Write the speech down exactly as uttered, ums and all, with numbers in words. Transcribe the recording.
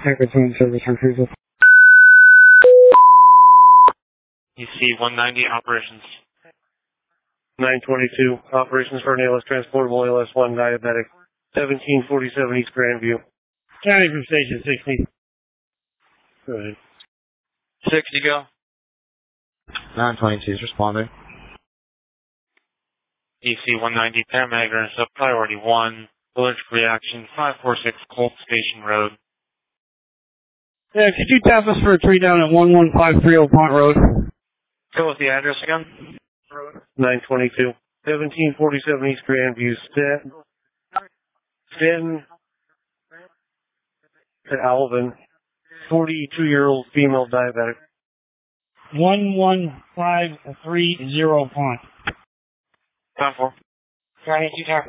Everything service refusal. E C one ninety operations. nine twenty-two, operations for an A L S transportable A L S one diabetic. seventeen forty-seven East Grandview. County from station sixty. Go ahead. sixty go. nine twenty-two is responding. E C one ninety paramedic sub priority one. Allergic reaction five four six Colt Station Road. Yeah, could you tap us for a tree down at one one five three zero Pont Road? Go with the address again. nine twenty-two, seventeen forty-seven East Grandview. Stanton. Stanton to Alvin. forty-two-year-old female diabetic. one one five three zero Pont. Time for. County, you tap